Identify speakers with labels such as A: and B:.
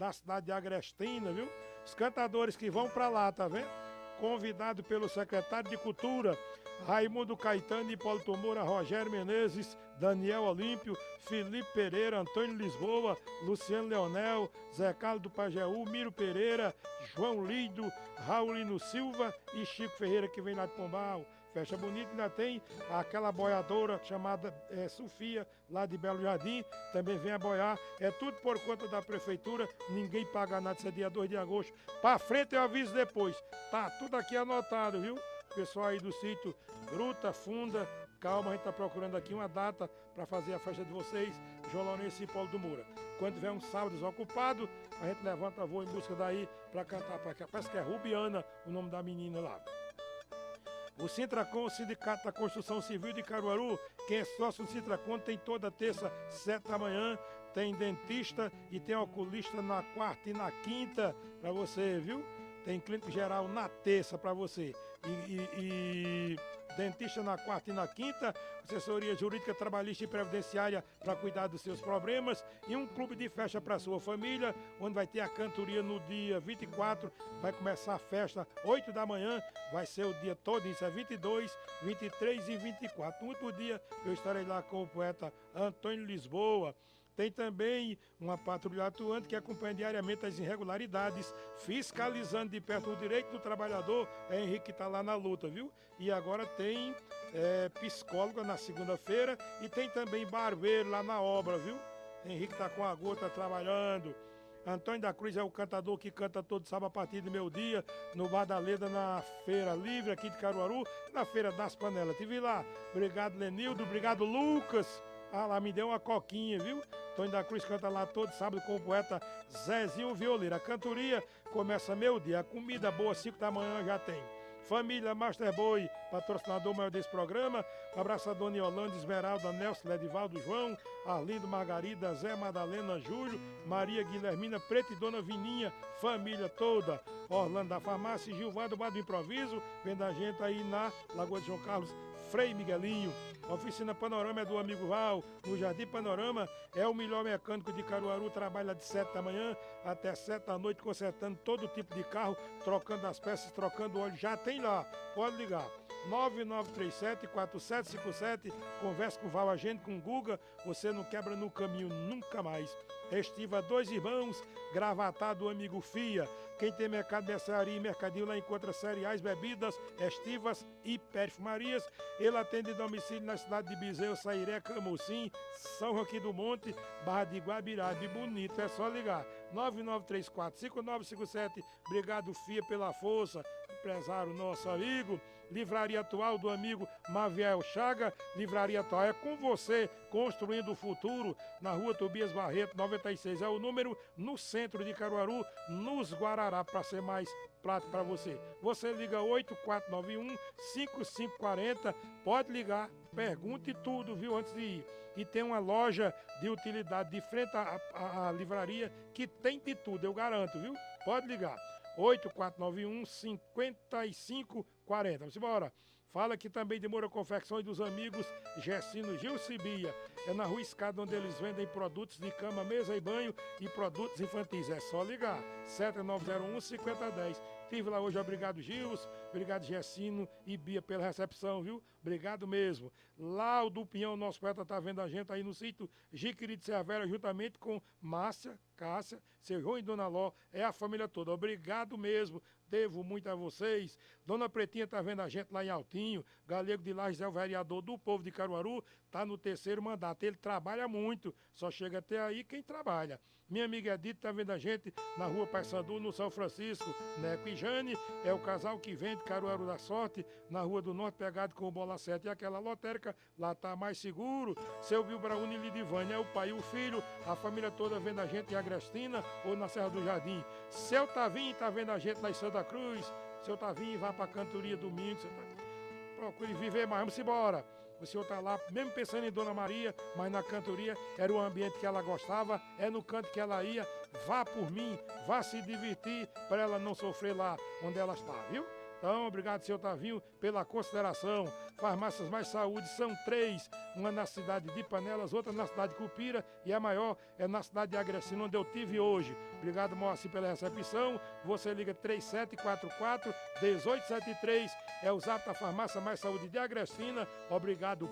A: da cidade de Agrestina, viu? Os cantadores que vão para lá, tá vendo? Convidado pelo secretário de Cultura, Raimundo Caetano, Hipólito Moura, Rogério Menezes, Daniel Olímpio, Felipe Pereira, Antônio Lisboa, Luciano Leonel, Zé Carlos do Pajeú, Miro Pereira, João Lido, Raulino Silva e Chico Ferreira, que vem lá de Pombal. Festa bonita, ainda tem aquela boiadora chamada Sofia, lá de Belo Jardim, também vem a boiar. É tudo por conta da prefeitura, ninguém paga nada, isso é dia 2 de agosto. Pra frente eu aviso depois. Tá tudo aqui anotado, viu? Pessoal aí do sítio Gruta, Funda, calma, a gente tá procurando aqui uma data para fazer a festa de vocês, João Lourenço e Paulo do Moura. Quando tiver um sábado desocupado, a gente levanta voo em busca daí para cantar, parece que é Rubiana o nome da menina lá. O Sintracom, o Sindicato da Construção Civil de Caruaru, quem é sócio do Sintracom tem toda terça, 7 da manhã, tem dentista e tem oculista na quarta e na quinta para você, viu? Tem clínico geral na terça para você. E dentista na quarta e na quinta, assessoria jurídica, trabalhista e previdenciária para cuidar dos seus problemas e um clube de festa para sua família, onde vai ter a cantoria no dia 24, vai começar a festa 8 da manhã, vai ser o dia todo, isso é 22, 23 e 24. No último dia eu estarei lá com o poeta Antônio Lisboa. Tem também uma patrulha atuante que acompanha diariamente as irregularidades, fiscalizando de perto o direito do trabalhador. É Henrique que está lá na luta, viu? E agora tem psicóloga na segunda-feira e tem também barbeiro lá na obra, viu? Henrique está com a gota trabalhando. Antônio da Cruz é o cantador que canta todo sábado a partir do meio-dia no Bar da Leda, na Feira Livre aqui de Caruaru, na Feira das Panelas. Tive lá. Obrigado, Lenildo. Obrigado, Lucas. Ah, lá me deu uma coquinha, viu? Antônio da Cruz canta lá todo sábado com o poeta Zezinho Violeiro. A cantoria começa meio-dia. A comida boa, 5 da manhã já tem. Família Master Boy, patrocinador maior desse programa. Um abraço a Dona Yolanda, Esmeralda, Nelson, Ledivaldo, João, Arlindo, Margarida, Zé, Madalena, Júlio, Maria Guilhermina, Preta e Dona Vininha, família toda. Orlando da Farmácia, Gilvado, Bar do Improviso, vendo a gente aí na Lagoa de João Carlos, Frei Miguelinho. A oficina Panorama é do amigo Val, no Jardim Panorama, é o melhor mecânico de Caruaru, trabalha de 7 da manhã até 7 da noite, consertando todo tipo de carro, trocando as peças, trocando óleo, já tem lá, pode ligar. 9937-4757, conversa com o Val, agende com o Guga, você não quebra no caminho nunca mais. Estiva Dois Irmãos, Gravatá do amigo Fia. Quem tem mercado, mercearia e mercadinho lá encontra cereais, bebidas, estivas e perfumarias. Ele atende domicílio na cidade de Bezerra, Sairé, Camocim, São Joaquim do Monte, Barra de Guabirá, bonito, é só ligar. 9934-5957. Obrigado, Fia, pela força. Empresário nosso amigo. Livraria Atual do amigo Maviel Chaga. Livraria Atual é com você, construindo o futuro, na rua Tobias Barreto, 96 é o número, no centro de Caruaru, nos Guarará, para ser mais prático para você. Você liga 8491-5540, pode ligar, pergunte tudo, viu, antes de ir. E tem uma loja de utilidade de frente à livraria que tem de tudo, eu garanto, viu? Pode ligar. 8491-5540. Vamos embora. Fala aqui também de Moura Confecções dos amigos Gessino Gil Cibia. É na Rua Escada, onde eles vendem produtos de cama, mesa e banho e produtos infantis. É só ligar. 7901-5010. Estive lá hoje, obrigado Gils, obrigado Gessino e Bia pela recepção, viu? Obrigado mesmo. Lá o do Pinhão, nosso poeta, tá vendo a gente aí no sítio Jiquiri de Serra Velha, juntamente com Márcia, Cássia, seu João e Dona Ló, é a família toda. Obrigado mesmo, devo muito a vocês. Dona Pretinha tá vendo a gente lá em Altinho, Galego de Lages é o vereador do povo de Caruaru, tá no 3º mandato, ele trabalha muito, só chega até aí quem trabalha. Minha amiga Edith tá vendo a gente na rua Paysandu, no São Francisco, Neco e Jane, é o casal que vende Caruaru da Sorte, na Rua do Norte, pegado com o Bola 7 e aquela lotérica, lá tá mais seguro. Seu Bill Brauni e Lidivânia é o pai e o filho, a família toda vendo a gente em Agrestina ou na Serra do Jardim. Seu Tavinho tá vendo a gente lá em Santa Cruz, seu Tavinho vai pra cantoria domingo, procure viver mais, vamos embora. O senhor tá lá, mesmo pensando em Dona Maria, mas na cantoria era o ambiente que ela gostava, é no canto que ela ia. Vá por mim, vá se divertir, para ela não sofrer lá onde ela está, viu? Então, obrigado, senhor Tavinho, pela consideração. Farmácias Mais Saúde são 3, uma na cidade de Panelas, outra na cidade de Cupira e a maior é na cidade de Agressina, onde eu tive hoje. Obrigado, Moacir, pela recepção. Você liga 3744-1873, é o zap da Farmácia Mais Saúde de Agressina. Obrigado